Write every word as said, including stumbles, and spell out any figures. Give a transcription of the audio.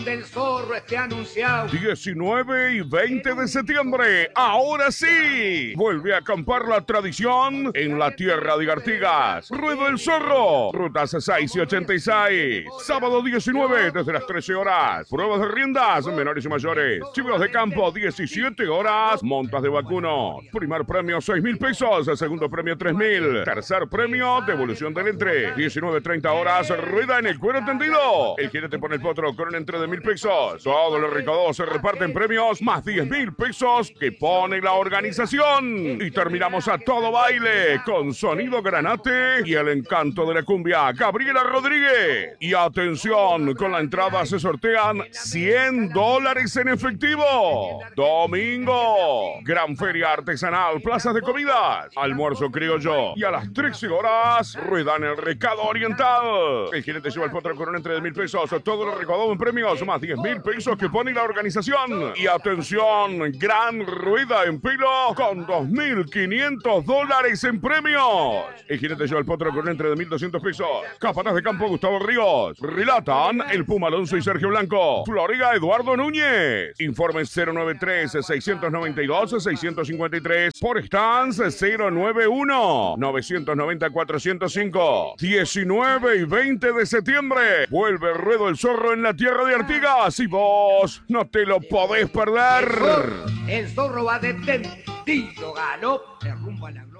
del zorro esté anunciado. diecinueve y veinte de septiembre, ahora sí, vuelve a acampar la tradición en la tierra de Artigas. Ruedo del Zorro, rutas seis y ochenta y seis. Sábado diecinueve, desde las trece horas. Pruebas de riendas, menores y mayores. Chivos de campo, diecisiete horas. Montas de vacunos. Primer premio, seis mil pesos. Segundo premio, tres mil. Tercer premio, devolución del entre. diecinueve treinta horas, rueda en el cuero tendido. El jinete pone el potro con un entre de mil pesos. Todos los recaudados se reparten premios, más diez mil pesos que pone la organización. Y terminamos a todo baile con sonido granate y el encanto de la cumbia, Gabriela Rodríguez. Y atención, con la entrada se sortean cien dólares en efectivo. Domingo, gran feria artesanal, plazas de comidas, almuerzo criollo. Y a las trece horas, rueda en el recado oriental. El jinete lleva el potro con un entre de mil pesos. Todo lo recaudado en premios, más diez mil pesos que pone la organización. Y atención, gran rueda en pilo con dos mil quinientos dólares en premios. El jinete lleva el potro con un entre de mil doscientos pesos. Capataz de campo Gustavo Ríos. Relatan el Puma Alonso y Sergio Blanco. Floriga Eduardo Núñez. Informes cero nueve tres, seis nueve dos, seis cinco tres. Por Stans cero nueve uno, nueve nueve cero, cuatro cero cinco. diecinueve y veinte de septiembre. Vuelve Ruedo el Zorro en la tierra de Artigas. Y vos no te lo podés perder. El zorro, el zorro va de tendido, galope rumbo a la